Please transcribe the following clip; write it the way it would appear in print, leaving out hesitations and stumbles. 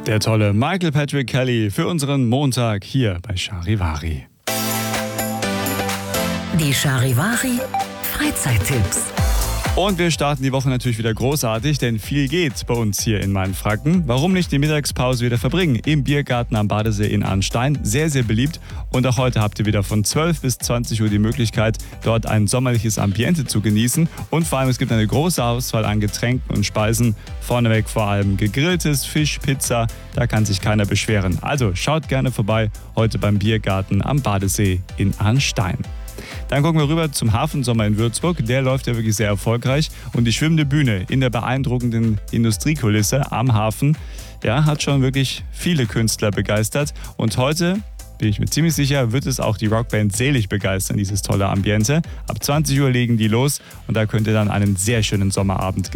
Der tolle Michael Patrick Kelly für unseren Montag hier bei Charivari. Die Charivari Freizeittipps. Und wir starten die Woche natürlich wieder großartig, denn viel geht bei uns hier in Mainfranken. Warum nicht die Mittagspause wieder verbringen? Im Biergarten am Badesee in Arnstein. Sehr, sehr beliebt. Und auch heute habt ihr wieder von 12 bis 20 Uhr die Möglichkeit, dort ein sommerliches Ambiente zu genießen. Und vor allem, es gibt eine große Auswahl an Getränken und Speisen. Vorneweg vor allem gegrilltes, Fisch, Pizza. Da kann sich keiner beschweren. Also schaut gerne vorbei, heute beim Biergarten am Badesee in Arnstein. Dann gucken wir rüber zum Hafensommer in Würzburg. Der läuft ja wirklich sehr erfolgreich. Und die schwimmende Bühne in der beeindruckenden Industriekulisse am Hafen, ja, hat schon wirklich viele Künstler begeistert. Und heute, bin ich mir ziemlich sicher, wird es auch die Rockband Selig begeistern, dieses tolle Ambiente. Ab 20 Uhr legen die los und da könnt ihr dann einen sehr schönen Sommerabend